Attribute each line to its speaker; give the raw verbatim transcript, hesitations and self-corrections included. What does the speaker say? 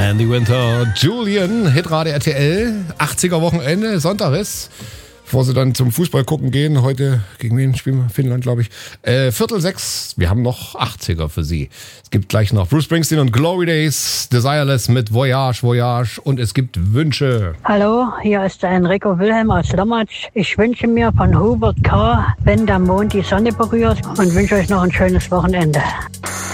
Speaker 1: Andy Winter, Julian, Hitradio R T L, achtziger Wochenende, Sonntag ist, bevor sie dann zum Fußball gucken gehen. Heute, gegen wen spielen wir? Finnland, glaube ich. Äh, Viertel sechs, wir haben noch achtziger für Sie. Es gibt gleich noch Bruce Springsteen und Glory Days, Desireless mit Voyage, Voyage und es gibt Wünsche.
Speaker 2: Hallo, hier ist der Enrico Wilhelm aus Lommatsch. Ich wünsche mir von Hubert K., wenn der Mond die Sonne berührt und wünsche euch noch ein schönes Wochenende.